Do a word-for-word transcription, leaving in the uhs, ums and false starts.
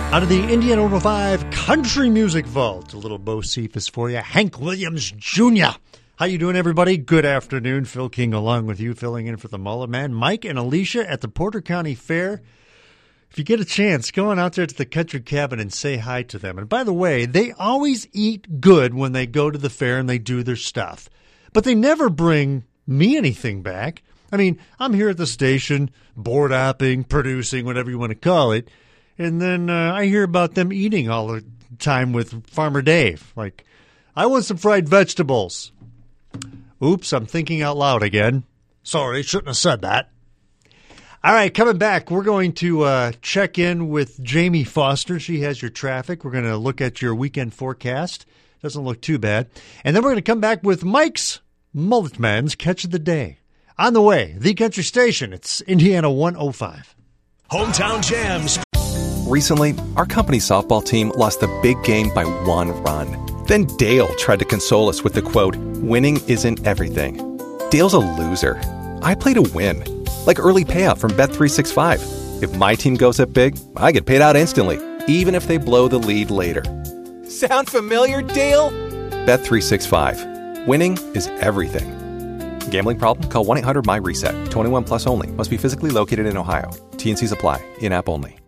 Out of the Indiana one oh five Country Music Vault, a little Bo Cephas for you. Hank Williams Junior How you doing, everybody? Good afternoon. Phil King along with you, filling in for the Mullet Man. Mike and Alicia at the Porter County Fair. If you get a chance, go on out there to the Country Cabin and say hi to them. And by the way, they always eat good when they go to the fair and they do their stuff. But they never bring me anything back. I mean, I'm here at the station, board opping, producing, whatever you want to call it. And then uh, I hear about them eating all the time with Farmer Dave. Like, I want some fried vegetables. Oops, I'm thinking out loud again. Sorry, shouldn't have said that. All right, coming back, we're going to uh, check in with Jamie Foster. She has your traffic. We're going to look at your weekend forecast. Doesn't look too bad. And then we're going to come back with Mike's Mullet Man's Catch of the Day. On the way, the country station. It's Indiana one oh five. Hometown Jams. Recently, our company softball team lost the big game by one run. Then Dale tried to console us with the quote, "Winning isn't everything." Dale's a loser. I play to win. Like early payout from Bet three sixty-five. If my team goes up big, I get paid out instantly, even if they blow the lead later. Sound familiar, Dale? Bet three sixty-five. Winning is everything. Gambling problem? Call one eight hundred M Y RESET. twenty-one plus only. Must be physically located in Ohio. T and C's apply. In-app only.